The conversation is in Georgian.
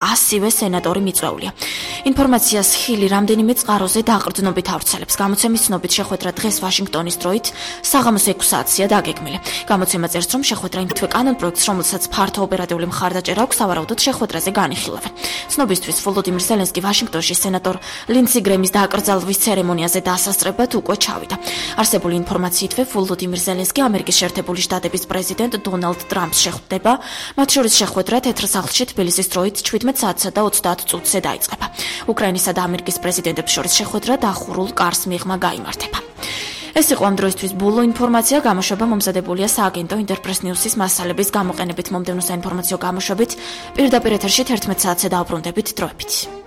100-ვე სენატორი მიწვეულია. ინფორმაციას ხილი რამდენიმე წყაროზე დაყრდნობით ავრცელებს. გამოცემის ცნობით შეხვედრა დღეს ვაშინგტონის დროით საღამოს 6 საათზეა დაგეგმილი. გამოცემა წერს, რომ შეხვედრა იმ თვე კანონპროექტს, რომელსაც ფართო ოპერატიული მხარდაჭერა აქვს, სავარაუდოდ შეხვედრაზე განიხილავენ. ცნობისთვის ვოლოდიმირ ზელენსკი ვაშინგტონში სენატორ ლინდსი გრემის დააკრძალვის ცერემონიაზე დასასწრებად უკვე ჩავიდა. არსებული ინფორმაციით ვოლოდიმირ ზელენსკი ამერიკის შეერთებული შტატების პრეზიდენტ დონალდ ტრამპს შეხვდება. მათ შორის შეხვედრა თეთრ სახლში თბილისის დროით 17 საათსა და 30 წუთზე დაიწყება. უკრაინისა და ამერიკის პრეზიდენტებს შორის შეხვედრა დახურულ კარს მიღმა გაიმართება. ეს იყო ამ დროისთვის ბოლო ინფორმაცია. გამოშვება მომზადებულია სააგენტო ინტერპრეს ნიუსის მასალების გამოყენებით. მომდევნო საინფორმაციო გამოშვებით პირდაპირ ეთერში 11 საათზე დაუბრუნდებით დროებით.